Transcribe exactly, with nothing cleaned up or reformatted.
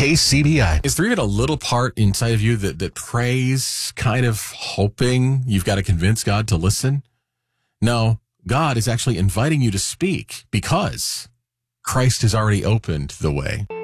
K C B I. Is there even a little part inside of you that, that prays, kind of hoping you've got to convince God to listen? No, God is actually inviting you to speak because Christ has already opened the way.